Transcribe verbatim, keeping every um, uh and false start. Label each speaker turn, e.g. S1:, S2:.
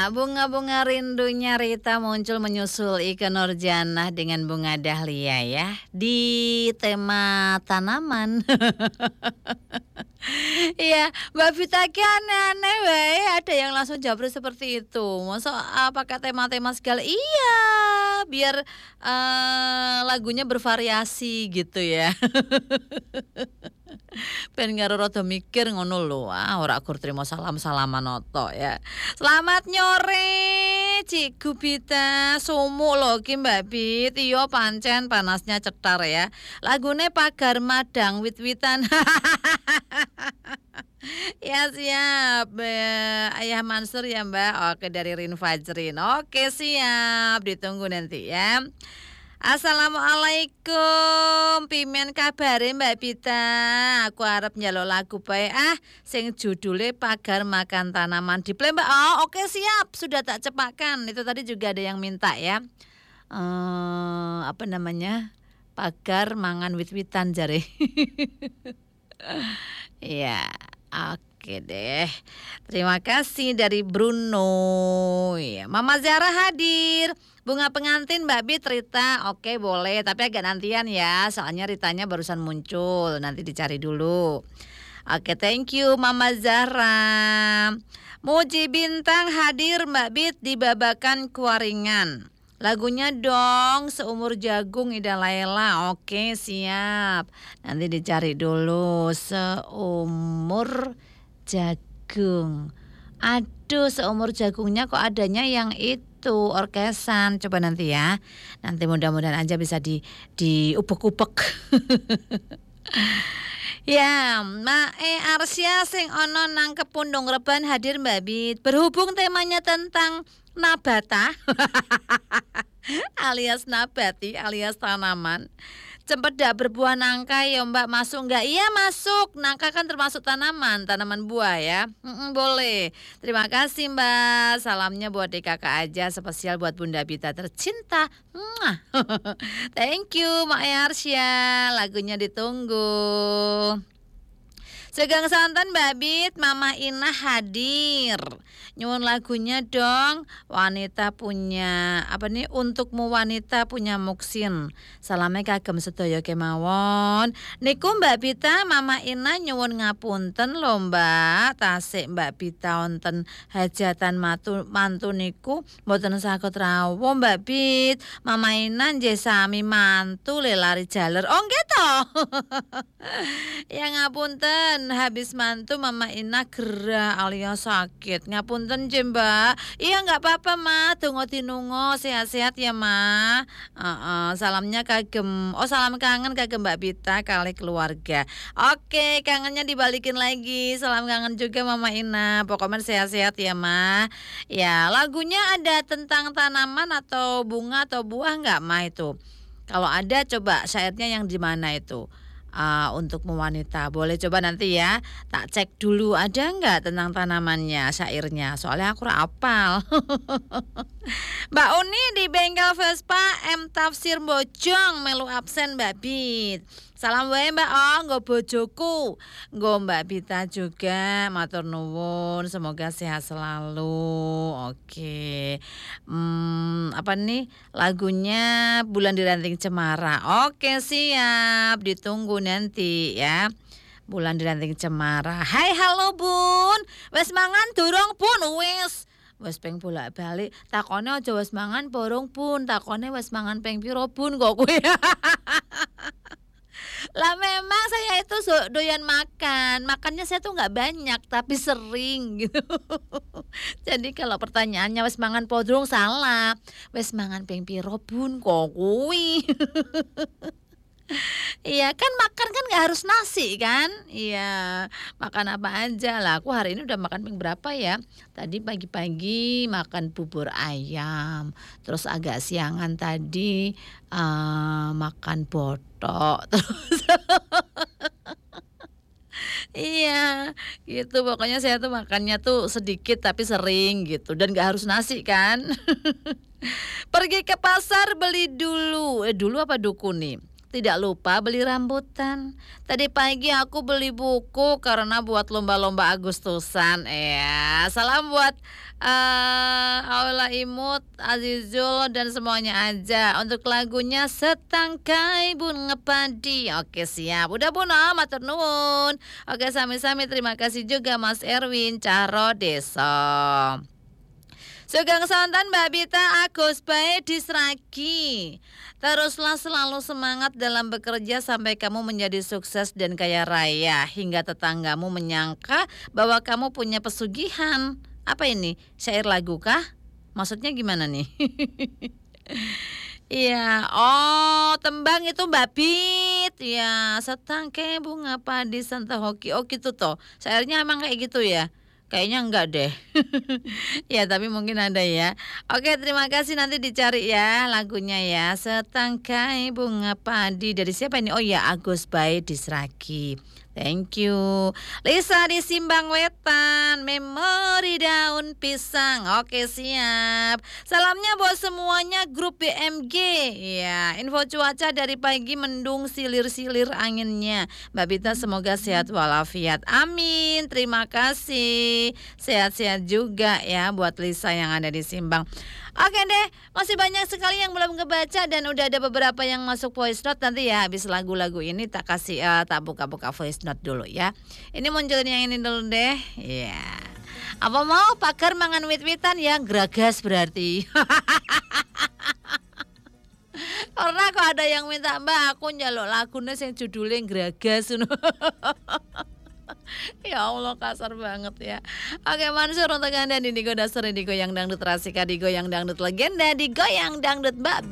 S1: bunga-bunga rindunya Rita muncul menyusul Ikke Nurjanah dengan bunga dahlia ya di tema tanaman. Iya, Mbak Vita ki aneh-aneh wae, ada yang langsung japri seperti itu. Masa ah, pakai tema-tema segala? Iya, biar eh, lagunya bervariasi gitu ya. Ben karo rada mikir ngono lho. Ah, ora kur trimo salam-salaman oto ya. Selamat nyore Cik Gubita. Sumuk lho ki Mbak Bit. Iya pancen panasnya cetar ya. Lagune Pagar Madang wit-witan. Ya siap eh, Ayah Mansur ya Mbak. Oke dari Rin Fajrin. Oke siap, ditunggu nanti ya. Assalamualaikum. Pimen kabare Mbak Bita. Aku arep njaluk lagu bae ah sing judule Pagar Makan Tanaman di Play Mbak. Oh oke siap, sudah tak cepatkan. Itu tadi juga ada yang minta ya. Eh apa namanya? Pagar mangan wit-witan jare. Iya. Oke deh. Terima kasih dari Bruno. Ya, Mama Zara hadir. Bunga pengantin Mbak Bit Rita. Oke boleh, tapi agak nantian ya. Soalnya Ritanya barusan muncul. Nanti dicari dulu. Oke, thank you Mama Zara. Muji Bintang hadir Mbak Bit di Babakan Kuaringan. Lagunya dong Seumur Jagung Ida Laila. Oke siap. Nanti dicari dulu. Seumur Jagung. Aduh seumur jagungnya kok adanya yang itu orkesan. Coba nanti ya. Nanti mudah-mudahan aja bisa di diubek-ubek. Ya, Mae Arsya sing ono nang Kepundung Reban hadir Mbak Bit. Berhubung temanya tentang nabata alias nabati alias tanaman. Cempedak berbuah nangka ya Mbak, masuk nggak? Iya masuk, nangka kan termasuk tanaman, tanaman buah ya. Mm-mm, boleh. Terima kasih Mbak. Salamnya buat D K K aja, spesial buat Bunda Bita tercinta. Mwah. Thank you Mak Arsya. Lagunya ditunggu. Segang santan Mbak Bit, Mama Ina hadir. Nyuwun lagunya dong. Wanita punya apa nih? Untukmu wanita punya muksin. Salamnya kagem sedaya kemawon. Niku Mbak Bita, Mama Ina nyuwun ngapunten lho Mbak. Tasik Mbak Bita wonten hajatan matu mantu niku mboten saged rawuh Mbak Bit. Mama Ina nggih sami mantu le lari jaler. Oh nggih to. Ya ngapunten, habis mantu Mama Ina gerah alias sakit. Ngapunten nggih Mbak. Iya nggak apa-apa Ma, tunggu tinungo sehat-sehat ya Ma. Uh-uh, salamnya kagem. Oh salam kangen kagem Mbak Bita kali keluarga. Oke, kangennya dibalikin lagi. Salam kangen juga Mama Ina. Pokoknya sehat-sehat ya Ma. Ya, lagunya ada tentang tanaman atau bunga atau buah nggak Ma itu? Kalau ada coba syairnya yang di mana itu? Uh, untuk wanita boleh coba nanti ya tak cek dulu ada nggak tentang tanamannya syairnya soalnya aku ora apal. Mbak Uni di bengkel Vespa M Tafsir Bojong melu absen Mbak Bit. Salam wae Mbak Oh nggo bojoku nggo Mbak Bita juga matur nuwun semoga sehat selalu. Oke hmm, apa nih lagunya Bulan Diranting Cemara. Oke siap ditunggu nanti ya. Bulan Diranting Cemara. Hai halo Bun, wes mangan durung Bun? Wes wes peng bolak-balik takone aja wes mangan borong Bun, takone wes mangan peng piro Bun kok kowe. Lah memang saya itu doyan makan. Makannya saya tuh nggak banyak tapi sering gitu. Jadi kalau pertanyaannya wes mangan podrong salah. Wes mangan ping piro Bun kok kuwi. Iya kan makan kan nggak harus nasi kan. Iya makan apa aja lah. Aku hari ini udah makan ping berapa ya. Tadi pagi-pagi makan bubur ayam. Terus agak siangan tadi uh, makan botok. Terus iya gitu pokoknya saya tuh makannya tuh sedikit tapi sering gitu. Dan gak harus nasi kan. Pergi ke pasar beli dulu. Eh dulu apa duku nih? Tidak lupa beli rambutan. Tadi pagi aku beli buku karena buat lomba-lomba Agustusan. Ya, salam buat uh, Fajar, Imut, Azizul dan semuanya aja. Untuk lagunya Setangkai Bunga Padi. Oke siap. Udah Bun, oh, matur nuwun. Oke sami-sami, terima kasih juga Mas Erwin Cahro Deso. Sugeng sonten Mbak Bita Agus Bae Disragi. Teruslah selalu semangat dalam bekerja sampai kamu menjadi sukses dan kaya raya, hingga tetanggamu menyangka bahwa kamu punya pesugihan. Apa ini? Syair lagu kah? Maksudnya gimana nih? Iya, oh tembang itu Mbak Bit. Ya, setangkai bunga padi santa hoki. Oh gitu toh. Syairnya emang kayak gitu ya? Kayaknya enggak deh. Ya tapi mungkin ada ya. Oke terima kasih, nanti dicari ya lagunya ya. Setangkai bunga padi. Dari siapa ini? Oh ya, Agus Bae Disragi. Thank you. Lisa di Simbang Wetan, memori daun pisang. Oke siap. Salamnya buat semuanya grup B M G. Ya, info cuaca dari pagi mendung, silir-silir anginnya. Mbak Bita semoga sehat walafiat. Amin. Terima kasih. Sehat-sehat juga ya buat Lisa yang ada di Simbang. Oke deh, masih banyak sekali yang belum kebaca dan udah ada beberapa yang masuk voice note. Nanti ya habis lagu-lagu ini tak kasih uh, tak buka-buka voice note dulu ya. Ini munculin yang ini dulu deh. Ya. Yeah. Apa mau pakar mangan wit-witan ya, geragas berarti. Karena kok ada yang minta Mbak aku njaluk lagune sing judulnya geragas. Ya Allah kasar banget ya. Oke Mansur, untuk Anda di Digo Dasar, di Goyang Dangdut Rasika, di Goyang Dangdut Legenda, di Goyang Dangdut Mbak